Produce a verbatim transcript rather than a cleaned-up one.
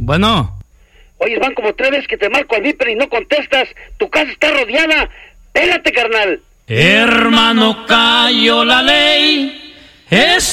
Bueno. Oye, van como tres veces que te marco al Viper y no contestas. Tu casa está rodeada. Pégate, carnal. Hermano, cayó la ley. Es